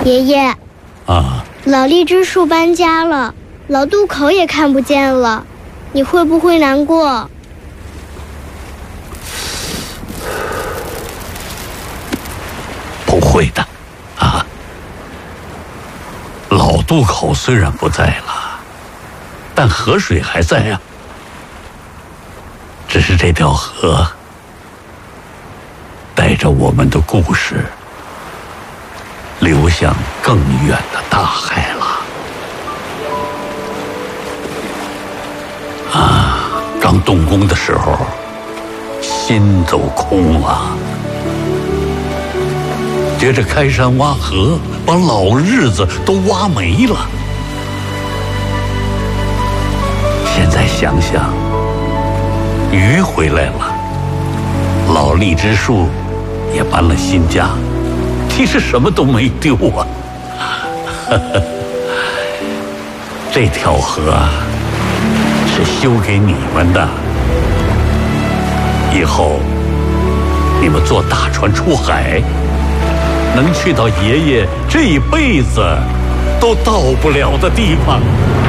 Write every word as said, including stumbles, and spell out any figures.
爷爷， 啊， 老荔枝树搬家了，老渡口也看不见了，你会不会难过？ 不会的，啊，老渡口虽然不在了，但河水还在呀。只是这条河带着我们的故事流向更远的大海了。啊，刚动工的时候，心都空了。接着开山挖河，把老日子都挖没了。现在想想，鱼回来了，老荔枝树也搬了新家，其实什么都没丢啊。这条河是修给你们的，以后你们坐大船出海，能去到爷爷这一辈子都到不了的地方。